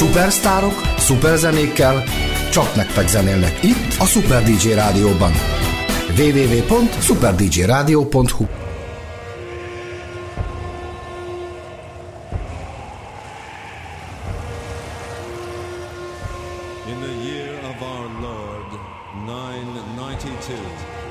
Szupersztárok, szuperzenékkel, csak nektek zenélnek itt a Super DJ Rádióban. www.superdjradio.hu In the year of our Lord, 992,